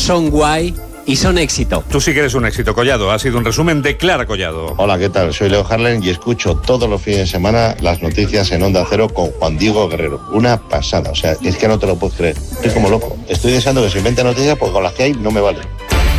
son guay y son éxito. Tú sí que eres un éxito, Collado. Ha sido un resumen de Clara Collado. Hola, ¿qué tal? Soy Leo Harlen y escucho todos los fines de semana las noticias en Onda Cero con Juan Diego Guerrero. Una pasada, o sea, es que no te lo puedes creer. Estoy como loco. Estoy deseando que se inventen noticias porque con las que hay no me vale.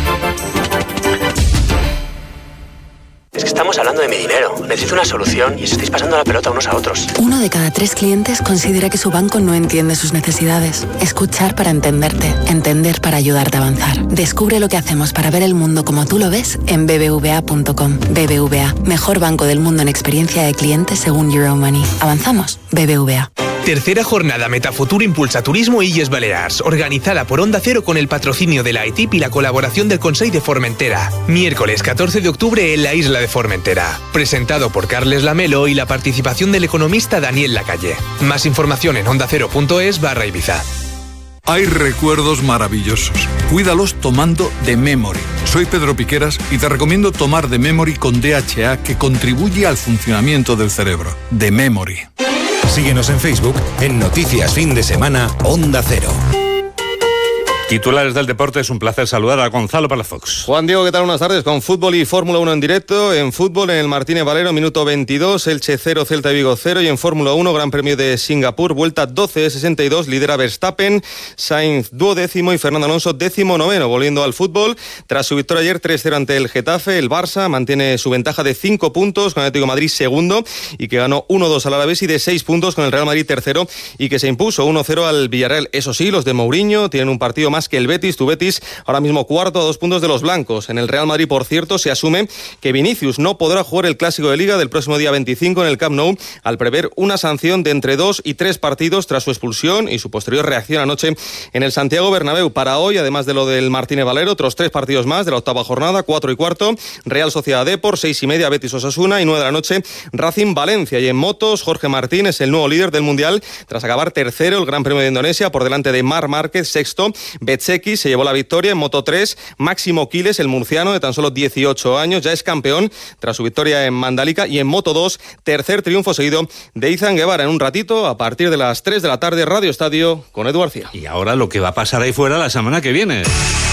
Es que estamos hablando de mi dinero. Necesito una solución y os estáis pasando la pelota unos a otros. 1 de cada 3 clientes considera que su banco no entiende sus necesidades. Escuchar para entenderte. Entender para ayudarte a avanzar. Descubre lo que hacemos para ver el mundo como tú lo ves en bbva.com. BBVA, mejor banco del mundo en experiencia de cliente según Euromoney. ¿Avanzamos? BBVA. Tercera jornada Metafutur Impulsa Turismo Illes Balears, organizada por Onda Cero con el patrocinio de la ITIP y la colaboración del Consell de Formentera. Miércoles 14 de octubre en la isla de Formentera. Presentado por Carles Lamelo y la participación del economista Daniel Lacalle. Más información en ondacero.es/Ibiza. Hay recuerdos maravillosos. Cuídalos tomando The Memory. Soy Pedro Piqueras y te recomiendo tomar The Memory con DHA, que contribuye al funcionamiento del cerebro. The Memory. Síguenos en Facebook en Noticias Fin de Semana Onda Cero. Titulares del deporte, es un placer saludar a Gonzalo Palafox. Juan Diego, ¿qué tal? Buenas tardes. Con fútbol y Fórmula 1 en directo. En fútbol, en el Martínez Valero, minuto 22, Elche 0, Celta de Vigo 0. Y en Fórmula 1, Gran Premio de Singapur, vuelta 12:62, lidera Verstappen, Sainz 12º y Fernando Alonso 19º. Volviendo al fútbol, tras su victoria ayer 3-0 ante el Getafe, el Barça mantiene su ventaja de 5 puntos con el Atlético de Madrid segundo y que ganó 1-2 al Alavés, y de 6 puntos con el Real Madrid tercero y que se impuso 1-0 al Villarreal. Eso sí, los de Mourinho tienen un partido más que el Betis. Tu Betis ahora mismo cuarto a 2 puntos de los blancos. En el Real Madrid, por cierto, se asume que Vinicius no podrá jugar el Clásico de Liga del próximo día 25 en el Camp Nou, al prever una sanción de entre 2 y 3 partidos tras su expulsión y su posterior reacción anoche en el Santiago Bernabéu. Para hoy, además de lo del Martínez Valero, otros 3 partidos más de la octava jornada, 4 y cuarto, Real Sociedad Depor, 6:30, Betis Osasuna, y 9 de la noche, Racing Valencia. Y en motos, Jorge Martín es el nuevo líder del Mundial tras acabar tercero el Gran Premio de Indonesia por delante de Marc Márquez, sexto. Bezzecchi se llevó la victoria. En Moto 3, Máximo Quiles, el murciano de tan solo 18 años, ya es campeón tras su victoria en Mandalika. Y en Moto 2, tercer triunfo seguido de Izan Guevara. En un ratito, a partir de las 3 de la tarde, Radio Estadio con Edu García. Y ahora lo que va a pasar ahí fuera la semana que viene.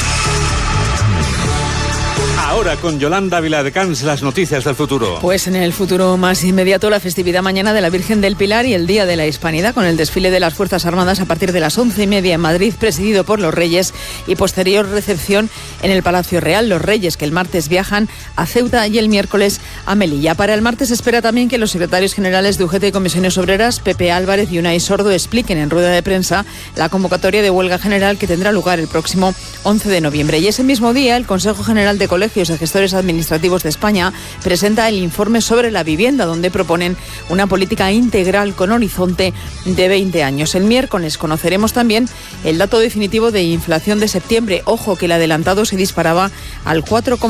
Ahora con Yolanda Viladecans, las noticias del futuro. Pues en el futuro más inmediato, la festividad mañana de la Virgen del Pilar y el Día de la Hispanidad, con el desfile de las Fuerzas Armadas a partir de las 11:30 en Madrid, presidido por los Reyes, y posterior recepción en el Palacio Real. Los Reyes, que el martes viajan a Ceuta y el miércoles a Melilla. Para el martes se espera también que los secretarios generales de UGT y Comisiones Obreras, Pepe Álvarez y Unai Sordo, expliquen en rueda de prensa la convocatoria de huelga general que tendrá lugar el próximo 11 de noviembre. Y ese mismo día, el Consejo General de Colegios de Gestores Administrativos de España presenta el informe sobre la vivienda, donde proponen una política integral con horizonte de 20 años. El miércoles conoceremos también el dato definitivo de inflación de septiembre. Ojo, que el adelantado se disparaba al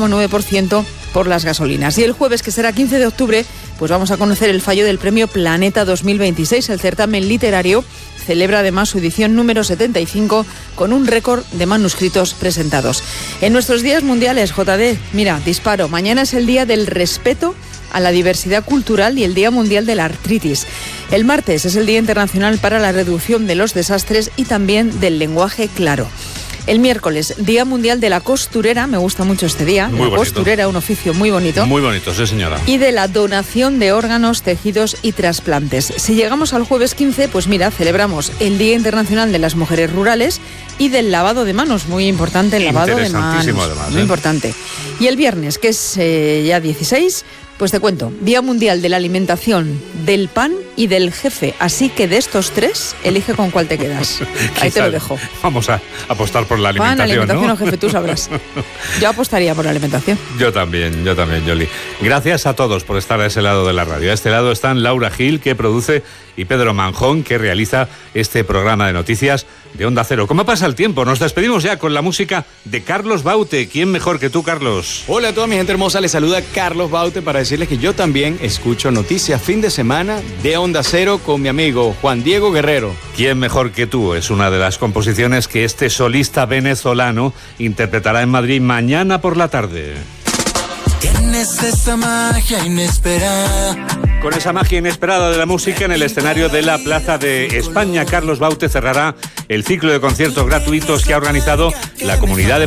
4,9% por las gasolinas. Y el jueves, que será 15 de octubre, pues vamos a conocer el fallo del Premio Planeta 2026. El certamen literario celebra además su edición número 75 con un récord de manuscritos presentados. En nuestros días mundiales, JD, mira, disparo. Mañana es el Día del Respeto a la Diversidad Cultural y el Día Mundial de la Artritis. El martes es el Día Internacional para la Reducción de los Desastres y también del Lenguaje Claro. El miércoles, Día Mundial de la Costurera, me gusta mucho este día. Muy bonito. Costurera, un oficio muy bonito. Muy bonito, sí señora. Y de la donación de órganos, tejidos y trasplantes. Si llegamos al jueves 15, pues mira, celebramos el Día Internacional de las Mujeres Rurales y del lavado de manos, muy importante el lavado de manos. Además, muy importante. Y el viernes, que es ya 16, pues te cuento, Día Mundial de la Alimentación, del pan y del jefe. Así que de estos 3, elige con cuál te quedas. Ahí te lo dejo. Vamos a apostar por la alimentación, pan, alimentación, ¿no? o jefe, tú sabrás. Yo apostaría por la alimentación. Yo también, Yoli. Gracias a todos por estar a ese lado de la radio. A este lado están Laura Gil, que produce, y Pedro Manjón, que realiza este programa de noticias de Onda Cero. ¿Cómo pasa el tiempo? Nos despedimos ya con la música de Carlos Baute. ¿Quién mejor que tú, Carlos? Hola a toda mi gente hermosa, les saluda Carlos Baute para decirles que yo también escucho Noticias Fin de Semana de Onda Cero con mi amigo Juan Diego Guerrero. ¿Quién mejor que tú? Es una de las composiciones que este solista venezolano interpretará en Madrid mañana por la tarde. Tienes esa magia inesperada. Con esa magia inesperada de la música en el escenario de la Plaza de España, Carlos Baute cerrará el ciclo de conciertos gratuitos que ha organizado la Comunidad de